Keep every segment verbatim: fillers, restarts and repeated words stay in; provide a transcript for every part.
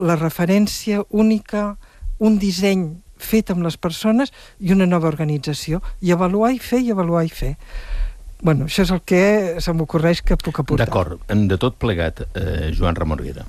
la referència única, un disseny fet amb les persones i una nova organització. I avaluar i fer, i avaluar i fer. Bueno, això és el que se m'ocorreix que puc aportar. D'acord. De tot plegat, eh, Joan Ramon Riera,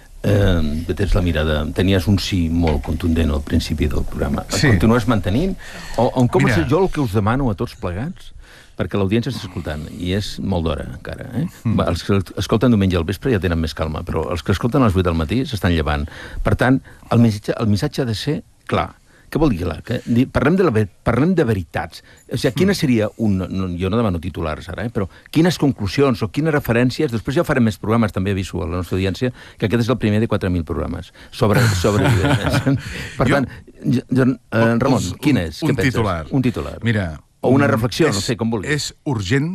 eh, tens la mirada... Tenies un sí molt contundent al principi del programa. El sí. continues mantenint? O, o com Mira... és jo el que us demano a tots plegats? Perquè l'audiència està escoltant, i és molt d'hora encara. Eh? Mm. Els que escolten diumenge al vespre ja tenen més calma, però els que escolten a les vuit del matí s'estan llevant. Per tant, el missatge, el missatge ha de ser clar. Què vol dir clar? Que, parlem, de la, parlem de veritats. O sigui, quina seria un... No, jo no demano titulars ara, eh? Però quines conclusions o quines referències... Després ja farem més programes, també aviso a la nostra audiència, que aquest és el primer de quatre mil programes sobre... sobre per tant, jo, jo, eh, Ramon, quin és? Un Què penses? titular. Un titular. Mira... O una reflexió, és, no sé, com vulguis. És urgent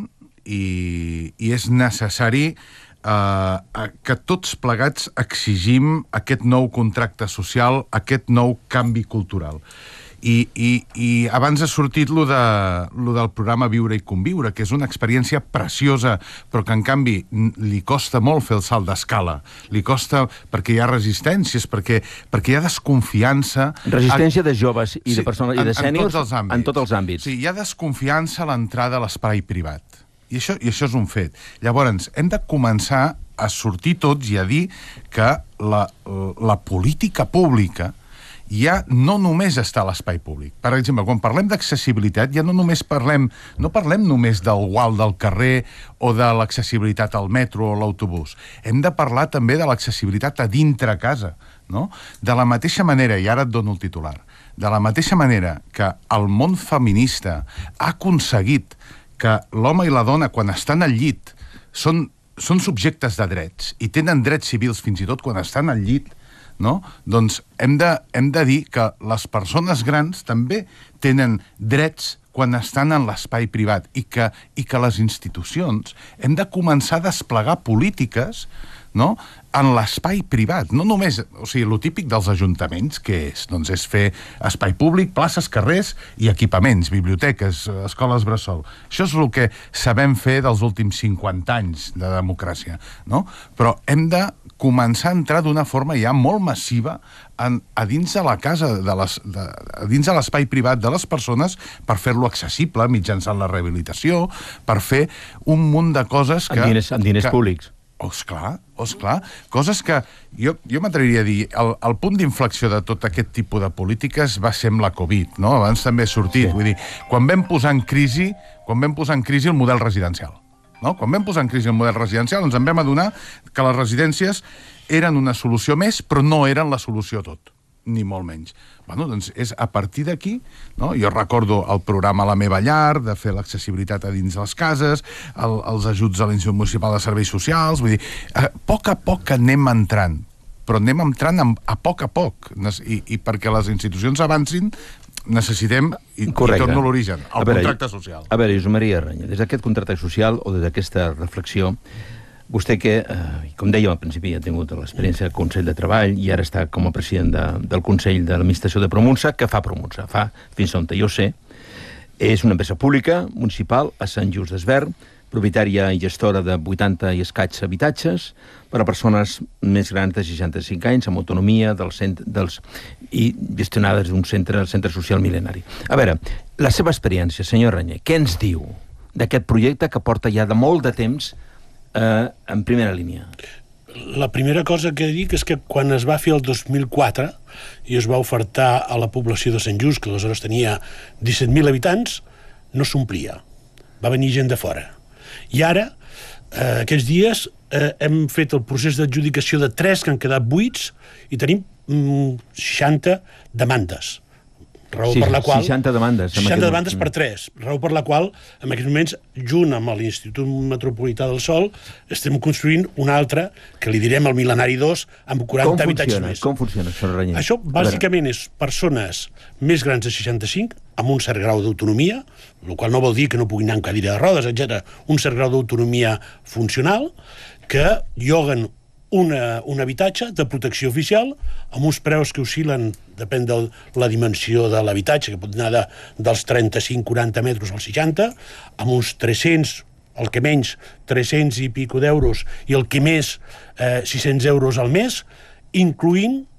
i, i és necessari eh, que tots plegats exigim aquest nou contracte social, aquest nou canvi cultural. I, i, i abans ha sortit lo, de, lo del programa Viure i Conviure, que és una experiència preciosa, però que en canvi li costa molt fer el salt d'escala. Li costa perquè hi ha resistències, perquè, perquè hi ha desconfiança... Resistència de joves i sí, de persones i de sèniors en, en, en tots els àmbits. Sí, hi ha desconfiança a l'entrada a l'espai privat. I això, I això és un fet. Llavors, hem de començar a sortir tots i a dir que la, la política pública ja no només està a l'espai públic. Per exemple, quan parlem d'accessibilitat, ja no només parlem, no parlem només del gual del carrer o de l'accessibilitat al metro o l'autobús. Hem de parlar també de l'accessibilitat a dintre casa, no? De la mateixa manera, i ara et dono el titular, de la mateixa manera que el món feminista ha aconseguit que l'home i la dona, quan estan al llit, són, són subjectes de drets i tenen drets civils fins i tot quan estan al llit, no? Doncs hem de, hem de dir que les persones grans també tenen drets quan estan en l'espai privat i que, i que les institucions hem de començar a desplegar polítiques, no?, en l'espai privat. No només, o sigui, lo típic dels ajuntaments, que és? Doncs és fer espai públic, places, carrers i equipaments, biblioteques, escoles bressol. Això és el que sabem fer dels últims cinquanta anys de democràcia, no? Però hem de començar a entrar d'una forma ja molt massiva en, a dins de la casa, de les, de, a dins de l'espai privat de les persones per fer-lo accessible mitjançant la rehabilitació, per fer un munt de coses que... Amb diners, amb diners que, públics. Oh, esclar, oh, esclar. Coses que jo, jo m'atreviria a dir, el, el punt d'inflexió de tot aquest tipus de polítiques va ser amb la Covid, no? Abans també ha sortit, sí. Vull dir, quan vam posar en crisi, quan vam posar en crisi el model residencial, no? Quan vam posar en crisi el model residencial ens en vam adonar que les residències eren una solució més, però no eren la solució a tot, ni molt menys. Bueno, doncs és a partir d'aquí, no? Jo recordo el programa La meva llar, de fer l'accessibilitat a dins les cases, el, els ajuts a l'Institut Municipal de Serveis Socials, vull dir, a poc a poc anem entrant, però anem entrant a, a poc a poc, i, i perquè les institucions avancin, necessitem, i, i torno a l'origen, el veure, contracte social. A veure, Josep Maria Renya, des d'aquest contracte social o des d'aquesta reflexió, vostè que, eh, com dèiem al principi, ha tingut l'experiència del Consell de Treball i ara està com a president de, del Consell de l'Administració de Promunsa, que fa Promunsa, fa, fins on jo sé, és una empresa pública, municipal, a Sant Just d'Esvern, propietària i gestora de vuitanta i escaig habitatges per a persones més grans de seixanta-cinc anys, amb autonomia dels centre, dels, i gestionades d'un centre, el Centre Social Mil·lenari. A veure, la seva experiència, senyor Renyer, què ens diu d'aquest projecte que porta ja de molt de temps eh, en primera línia? La primera cosa que dic és que quan es va fer el dos mil quatre i es va ofertar a la població de Sant Just, que aleshores tenia disset mil habitants, no s'omplia. Va venir gent de fora. I ara, eh, aquests dies, eh, hem fet el procés d'adjudicació de tres que han quedat buits i tenim mm, seixanta demandes. Raó sí, per la qual... seixanta demandes. seixanta demandes per tres. Raó per la qual, en aquests moments, junt amb l'Institut Metropolità del Sol, estem construint un altre, que li direm el Mil·lenari dos, amb quaranta habitatges més. Com funciona, senyor Renyer? Això, bàsicament, és persones més grans de seixanta-cinc, amb un cert grau d'autonomia, el qual no vol dir que no puguin anar amb cadira de rodes, etcètera, un cert grau d'autonomia funcional, que lloguen Una, un habitatge de protecció oficial amb uns preus que oscil·len, depèn de la dimensió de l'habitatge, que pot anar de, dels trenta-cinc quaranta metres als seixanta, amb uns tres-cents, el que menys, tres-cents i pico d'euros, i el que més, eh, sis-cents euros al mes, incloent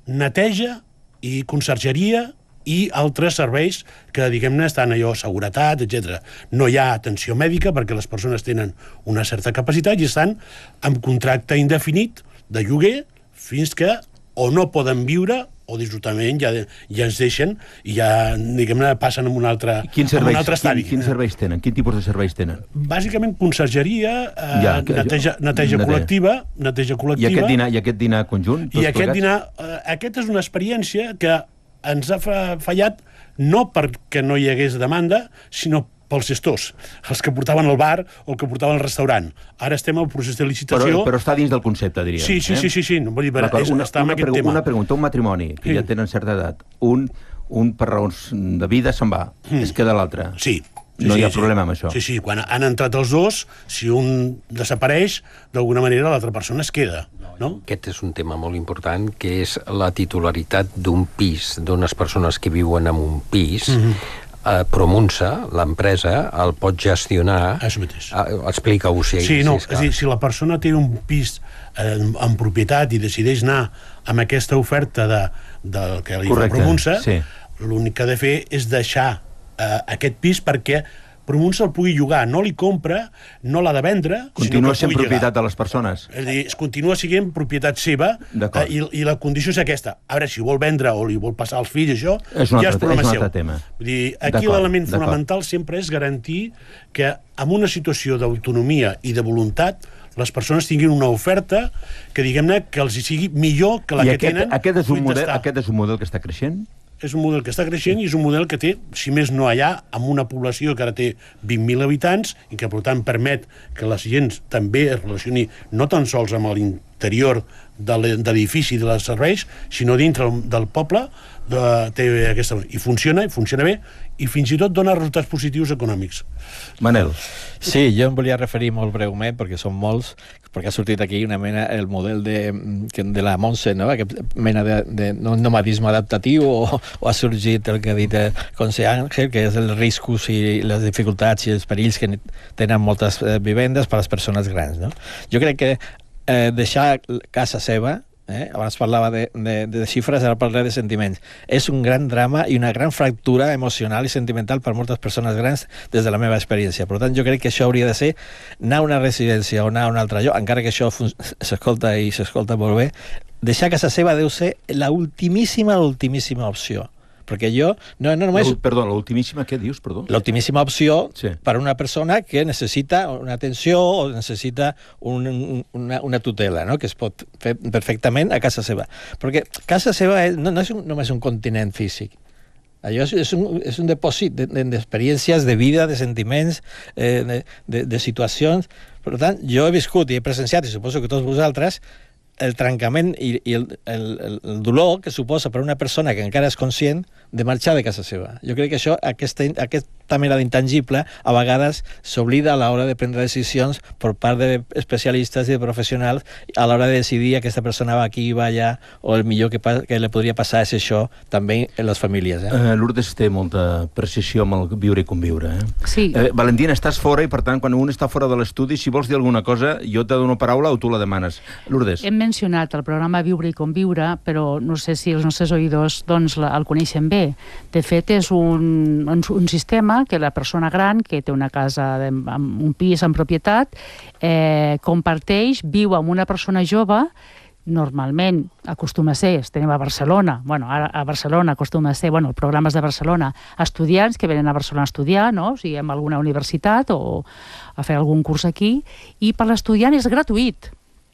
neteja i consergeria i altres serveis que, diguem-ne, estan allò, seguretat, etcètera. No hi ha atenció mèdica perquè les persones tenen una certa capacitat i estan amb contracte indefinit de lloguer fins que o no poden viure o dissortadament ja, ja ens deixen i ja, diguem-ne, passen a un altre, quins serveis, un altre estadi. Quins serveis tenen? Quin tipus de serveis tenen? Bàsicament consergeria, eh, ja, que, neteja, neteja neteja. col·lectiva, neteja col·lectiva. I aquest dinar, i aquest dinar conjunt? I aquest dinar, eh, aquest és una experiència que ens ha fallat no perquè no hi hagués demanda, sinó pels gestors, els que portaven el bar o el que portaven el restaurant. Ara estem al procés de licitació... Però, però està dins del concepte, diríem. Sí, sí, eh? sí, sí, sí. No, vull dir, és, una, està en una, aquest pregu tema. Una pregunta, un matrimoni, que sí. ja tenen certa edat, un, un per raons de vida se'n va, mm. es queda l'altre. Sí. Sí, no sí, hi ha sí. problema amb això. Sí, sí, quan han entrat els dos, si un desapareix, d'alguna manera l'altra persona es queda. No? Aquest és un tema molt important, que és la titularitat d'un pis, d'unes persones que viuen en un pis. Mm-hmm. eh, Promunsa, l'empresa, el pot gestionar. Això mateix. Eh, Explica-ho, si, sí, no, si és, és dir, si la persona té un pis eh, en propietat i decideix anar amb aquesta oferta de, del que li Correcte, fa Promunsa, sí. l'únic que ha de fer és deixar eh, aquest pis perquè Promunsa el pugui llogar, no li compra, no l'ha de vendre, continua sinó que sent pugui propietat llogar. de les persones. És a dir, es continua sent propietat seva eh, i, i la condició és aquesta. Ara, si vol vendre o li vol passar als fills, això, és un ja altre, és problema és un seu. altre tema. Vull dir, aquí l'element fonamental sempre és garantir que en una situació d'autonomia i de voluntat les persones tinguin una oferta que, diguem-ne, que els hi sigui millor que la I que aquest, tenen. Aquest és, un model, aquest és un model que està creixent? És un model que està creixent i és un model que té, si més no allà, amb una població que ara té vint mil habitants i que, per tant, permet que la gent també es relacioni no tan sols amb l'interior de l'edifici de les serveis, sinó dintre del poble, de, té aquesta, i funciona, i funciona bé, i fins i tot dona resultats positius econòmics. Manel. Sí, jo em volia referir molt breument, perquè són molts, perquè ha sortit aquí una mena, el model de, de la Montse, no? Aquest mena de, de nomadisme adaptatiu, o, o ha sorgit el que ha dit el Conse Àngel, que és els riscos i les dificultats i els perills que tenen moltes vivendes per a les persones grans, no? Jo crec que eh, deixar casa seva, Eh? abans parlava de, de, de xifres, ara parlaré de sentiments. És un gran drama i una gran fractura emocional i sentimental per moltes persones grans des de la meva experiència. Per tant, jo crec que això hauria de ser anar a una residència o anar a un altre lloc, encara que això s'escolta i s'escolta molt bé. Deixar casa seva deu ser la ultimíssima, ultimíssima opció. Perquè jo no, no només... Perdó, l'ultimíssima, què dius, perdó? L'ultimíssima opció sí. per a una persona que necessita una atenció o necessita un, una, una tutela, no? Que es pot fer perfectament a casa seva. Perquè casa seva és, no, no és un, només un continent físic. Allò és, és, un, és un depòsit d'experiències, de, de vida, de sentiments, eh, de, de, de situacions. Per tant, jo he viscut i he presenciat, i suposo que tots vosaltres, el trencament i, i el, el, el dolor que suposa per a una persona que encara és conscient de marxar de casa seva. Jo crec que això, aquesta, aquesta mena d'intangible, a vegades s'oblida a l'hora de prendre decisions per part d'especialistes i de professionals a l'hora de decidir aquesta persona va aquí, va allà, o el millor que, que li podria passar és això també en les famílies. Eh? Uh, Lourdes té molta precisió amb el viure i conviure. Eh? Sí. Uh, Valentina, estàs fora i, per tant, quan un està fora de l'estudi, si vols dir alguna cosa, jo te dono paraula o tu la demanes. Lourdes. Hem mencionat el programa Viure i Conviure, però no sé si els nostres oïdors doncs, el coneixen bé. De fet, és un, un, un sistema que la persona gran, que té una casa, de, amb un pis en propietat, eh, comparteix, viu amb una persona jove, normalment acostuma a ser, estem a Barcelona, bueno, ara a Barcelona acostuma a ser, bueno, programes de Barcelona, estudiants que venen a Barcelona a estudiar, no? O sigui, en alguna universitat o a fer algun curs aquí, i per l'estudiant és gratuït.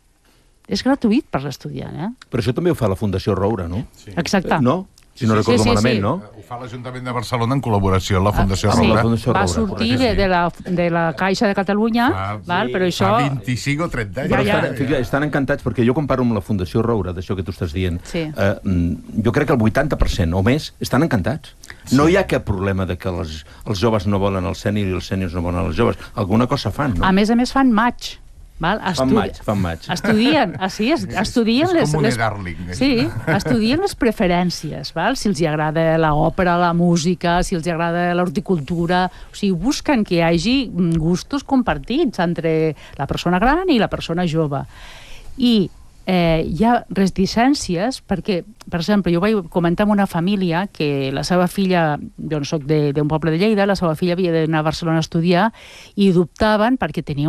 És gratuït per l'estudiant, eh? Però això també ho fa la Fundació Roure, no? Sí. Exacte. No? Si no sí, recordo sí, malament, sí. no? Ho fa l'Ajuntament de Barcelona en col·laboració amb la Fundació ah, Roure. sí. La Fundació Va Roure, sortir de, de, la, de la Caixa de Catalunya, Fa, val? Però això... Fa vint-i-cinc o trenta anys. Però ja, estan, fica, estan encantats, perquè jo comparo amb la Fundació Roure, d'això que tu estàs dient, Sí. eh, jo crec que el vuitanta per cent o més estan encantats. Sí. No hi ha cap problema de que les, els joves no volen el sènior i els sèniors no volen els joves. Alguna cosa fan, no? A més a més fan maig. Val? Fan Estudi... maig, fan maig. Estudien, ah, sí, es, estudien és les, com un les... e-darling. Sí, estudien les preferències, val? Si els hi agrada l'òpera, la música, si els hi agrada l'horticultura, o sigui, busquen que hi hagi gustos compartits entre la persona gran i la persona jove. I eh, hi ha reticències perquè, per exemple, jo vaig comentar amb una família que la seva filla, jo no soc d'un poble de Lleida, la seva filla havia d'anar a Barcelona a estudiar i dubtaven perquè tenia